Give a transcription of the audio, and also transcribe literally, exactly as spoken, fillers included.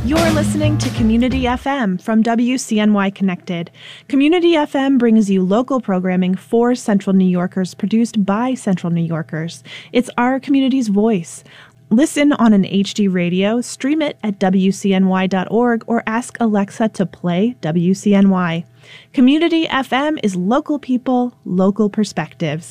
You're listening to Community F M from W C N Y Connected. Community F M brings you local programming for Central New Yorkers, produced by Central New Yorkers. It's our community's voice. Listen on an H D radio, stream it at W C N Y dot org, or ask Alexa to play W C N Y. Community F M is local people, local perspectives.